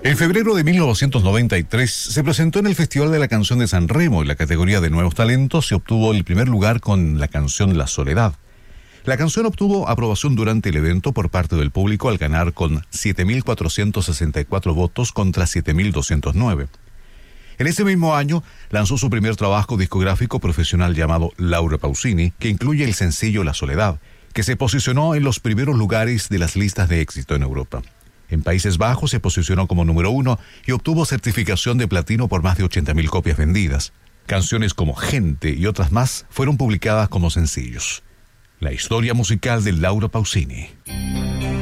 En febrero de 1993 se presentó en el Festival de la Canción de San Remo en la categoría de Nuevos Talentos y obtuvo el primer lugar con la canción La Soledad. La canción obtuvo aprobación durante el evento por parte del público al ganar con 7.464 votos contra 7.209. En ese mismo año lanzó su primer trabajo discográfico profesional llamado Laura Pausini, que incluye el sencillo La Soledad, que se posicionó en los primeros lugares de las listas de éxito en Europa. En Países Bajos se posicionó como número 1 y obtuvo certificación de platino por más de 80.000 copias vendidas. Canciones como Gente y otras más fueron publicadas como sencillos. La historia musical de Laura Pausini.